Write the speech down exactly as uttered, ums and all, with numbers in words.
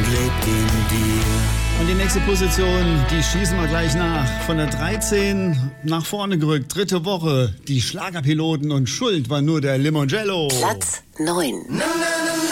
lebt in dir. Und die nächste Position, die schießen wir gleich nach. Von der dreizehn nach vorne gerückt, dritte Woche. Die Schlagerpiloten und Schuld war nur der Limoncello. Platz neun. Na, na.